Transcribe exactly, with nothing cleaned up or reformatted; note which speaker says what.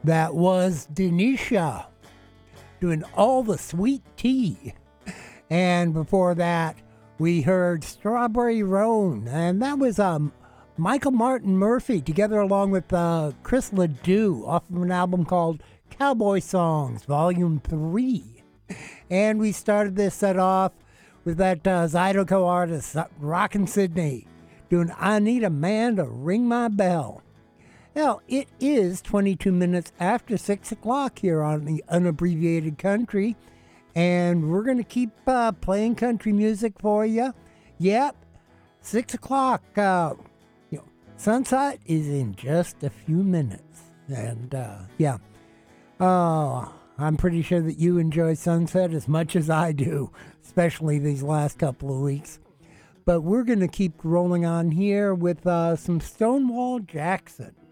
Speaker 1: That was Denisha doing All the Sweet Tea. And before that, we heard Strawberry Roan. And that was um, Michael Martin Murphey together along with uh, Chris Ledoux off of an album called Cowboy Songs, Volume three. And we started this set off with that uh, Zydeco artist, Rockin' Sydney, doing I Need a Man to Ring My Bell. Now, it is twenty-two minutes after six o'clock here on the Unabbreviated Country, and we're going to keep uh, playing country music for you. Yep, six o'clock. Uh, you know, sunset is in just a few minutes. And, uh, yeah, uh, I'm pretty sure that you enjoy sunset as much as I do, especially these last couple of weeks. But we're going to keep rolling on here with uh, some Stonewall Jackson.